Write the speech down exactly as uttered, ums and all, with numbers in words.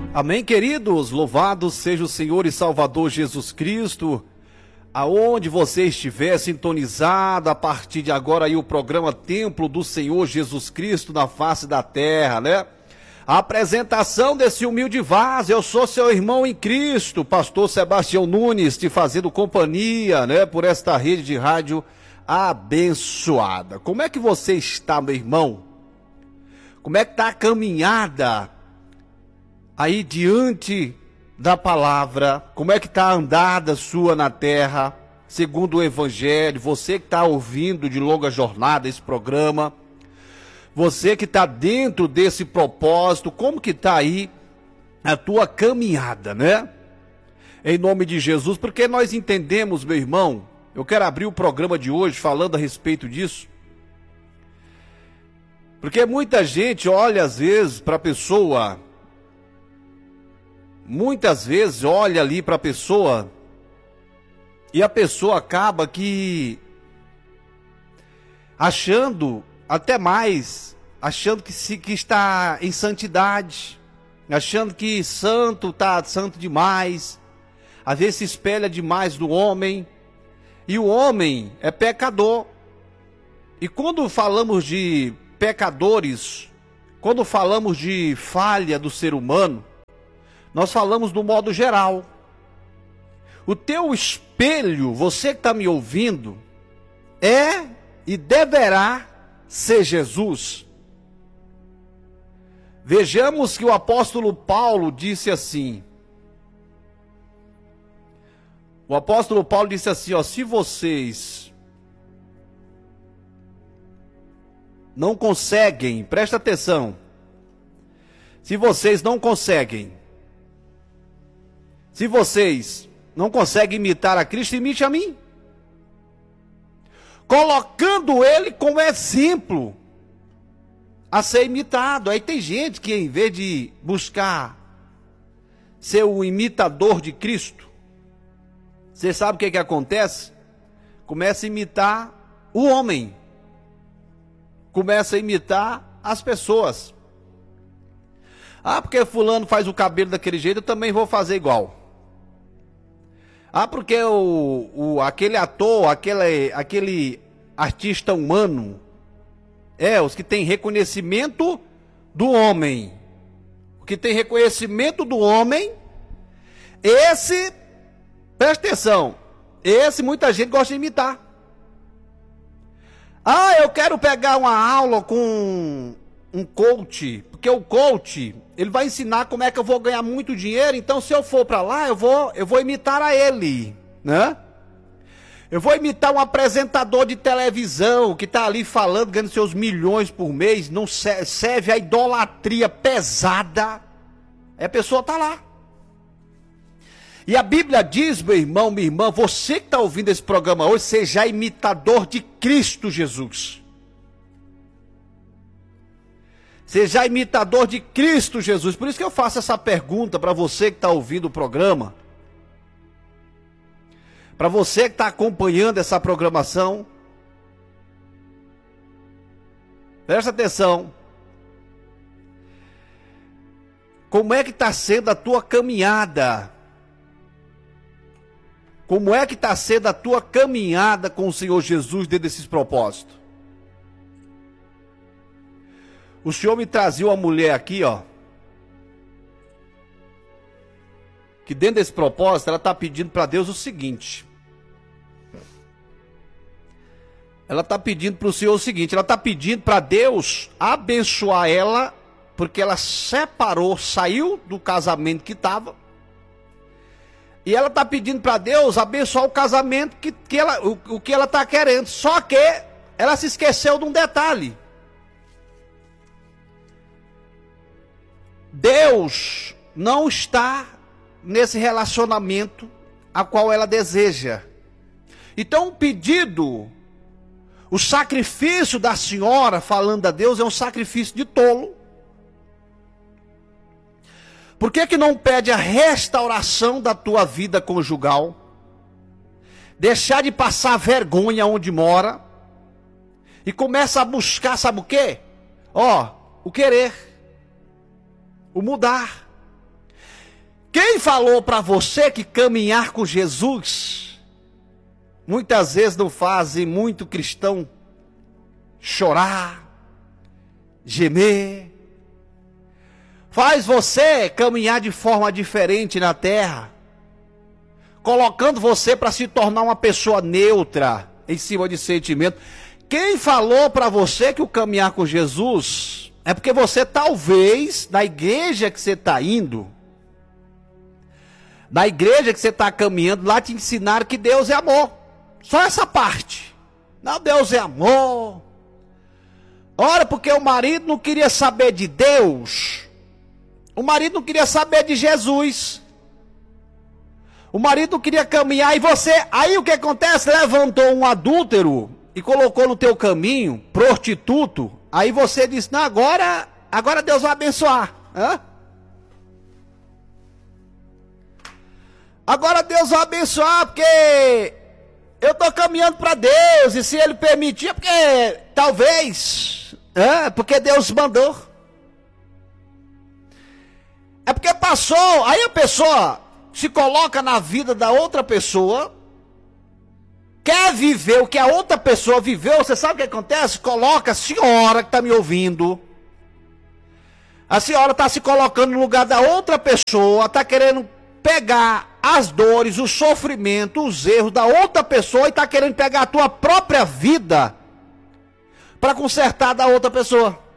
Amém, queridos? Louvado seja o Senhor e Salvador Jesus Cristo. Aonde você estiver sintonizado, a partir de agora aí o programa Templo do Senhor Jesus Cristo na face da terra, né? A apresentação desse humilde vaso, eu sou seu irmão em Cristo, pastor Sebastião Nunes, te fazendo companhia, né? Por esta rede de rádio abençoada. Como é que você está, meu irmão? Como é que está a caminhada aí diante da palavra? Como é que está a andada sua na terra, segundo o Evangelho? Você que está ouvindo de longa jornada esse programa, você que está dentro desse propósito, como que está aí a tua caminhada, né? Em nome de Jesus, porque nós entendemos, meu irmão, eu quero abrir o programa de hoje falando a respeito disso, porque muita gente olha às vezes para a pessoa, muitas vezes olha ali para a pessoa e a pessoa acaba que achando até mais, achando que, se, que está em santidade, achando que santo está santo demais, às vezes se espelha demais do homem, e o homem é pecador. E quando falamos de pecadores, quando falamos de falha do ser humano, nós falamos do modo geral. O teu espelho, você que está me ouvindo, é e deverá ser Jesus. Vejamos que o apóstolo Paulo disse assim. O apóstolo Paulo disse assim, ó, se vocês não conseguem, presta atenção, se vocês não conseguem, se vocês não conseguem imitar a Cristo, imite a mim, colocando ele como exemplo a ser imitado. Aí tem gente que, em vez de buscar ser o imitador de Cristo, você sabe o que que acontece? Começa a imitar o homem, começa a imitar as pessoas. Ah, porque fulano faz o cabelo daquele jeito, eu também vou fazer igual. Ah, porque o, o, aquele ator, aquele, aquele artista humano, é, os que têm reconhecimento do homem, o que tem reconhecimento do homem, esse, presta atenção, esse muita gente gosta de imitar. Ah, eu quero pegar uma aula com um coach, porque o coach, ele vai ensinar como é que eu vou ganhar muito dinheiro, então se eu for para lá, eu vou, eu vou imitar a ele, né? Eu vou imitar um apresentador de televisão que está ali falando, ganhando seus milhões por mês, não serve a idolatria pesada, aí a pessoa está lá. E a Bíblia diz, meu irmão, minha irmã, você que está ouvindo esse programa hoje, seja imitador de Cristo Jesus. Seja imitador de Cristo Jesus. Por isso que eu faço essa pergunta para você que está ouvindo o programa. Para você que está acompanhando essa programação. Presta atenção. Como é que está sendo a tua caminhada? Como é que está sendo a tua caminhada com o Senhor Jesus dentro desses propósitos? O Senhor me trazia uma mulher aqui, ó, que dentro desse propósito, ela está pedindo para Deus o seguinte. Ela está pedindo para o Senhor o seguinte, ela está pedindo para Deus abençoar ela, porque ela separou, saiu do casamento que estava, e ela está pedindo para Deus abençoar o casamento, que, que ela, o, o que ela está querendo, só que ela se esqueceu de um detalhe. Deus não está nesse relacionamento a qual ela deseja. Então o pedido, o sacrifício da senhora, falando a Deus, é um sacrifício de tolo. Por que que não pede a restauração da tua vida conjugal? Deixar de passar vergonha onde mora. E começa a buscar, sabe o quê? Ó, o querer. O mudar. Quem falou para você que caminhar com Jesus, muitas vezes não fazem muito cristão chorar, gemer, faz você caminhar de forma diferente na terra, colocando você para se tornar uma pessoa neutra em cima de sentimento. Quem falou para você que o caminhar com Jesus é porque você talvez, na igreja que você está indo, na igreja que você está caminhando, lá te ensinaram que Deus é amor. Só essa parte. Não, Deus é amor. Ora, porque o marido não queria saber de Deus. O marido não queria saber de Jesus. O marido não queria caminhar e você... Aí o que acontece? Levantou um adúltero e colocou no teu caminho, prostituto. Aí você disse, não, agora, agora Deus vai abençoar. Hã? Agora Deus vai abençoar, porque eu estou caminhando para Deus, e se Ele permitir, porque talvez, é, porque Deus mandou. É porque passou, aí a pessoa se coloca na vida da outra pessoa, quer viver o que a outra pessoa viveu. Você sabe o que acontece? Coloca a senhora que está me ouvindo, a senhora está se colocando no lugar da outra pessoa, está querendo pegar as dores, o sofrimento, os erros da outra pessoa e está querendo pegar a tua própria vida para consertar da outra pessoa.